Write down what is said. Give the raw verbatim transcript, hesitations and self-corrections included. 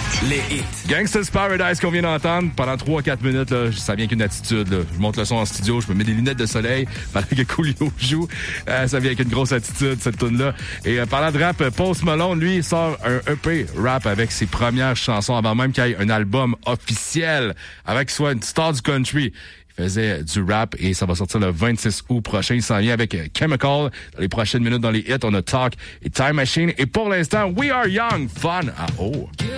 Les hits. Gangsta's Paradise qu'on vient d'entendre pendant trois à quatre minutes, là, ça vient qu'une attitude. Là. Je monte le son en studio, je me mets des lunettes de soleil pendant que Coolio joue. Euh, ça vient avec une grosse attitude, cette tune-là. Et euh, parlant de rap, Post Malone, lui, sort un E P rap avec ses premières chansons avant même qu'il y ait un album officiel avec soit une star du country. Il faisait du rap et ça va sortir le vingt-six août prochain. Il s'en vient avec Chemical. Dans les prochaines minutes dans les hits, on a Talk et Time Machine. Et pour l'instant, We Are Young, Fun à haut.